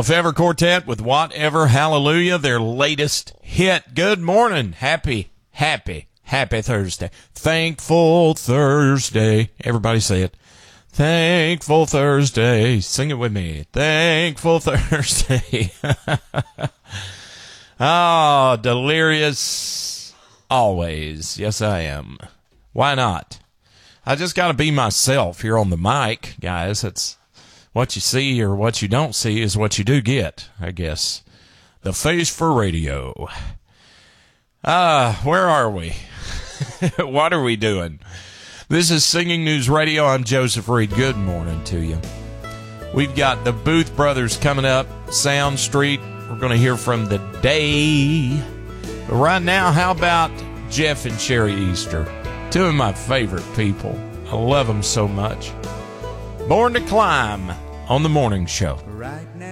Lefevre Quartet with Whatever Hallelujah, their latest hit. Good morning. Happy Thursday. Thankful Thursday. Everybody say it. Thankful Thursday. Sing it with me. Thankful Thursday. Oh, delirious always. Yes, I am. Why not? I just got to be myself here on the mic, guys. It's what you see or what you don't see is what you do get, I guess. The face for radio. Where are we? What are we doing? This is Singing News Radio. I'm Joseph Reed. Good morning to you. We've got the Booth Brothers coming up, Sound Street. We're going to hear from the Day. But right now, how about Jeff and Sherry Easter? Two of my favorite people. I love them so much. Born to Climb on the morning show. Right now.